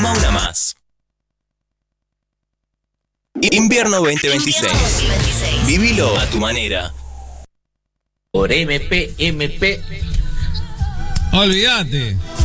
Suma una más. Invierno 2026. Vivilo a tu manera. Por MP. Olvídate.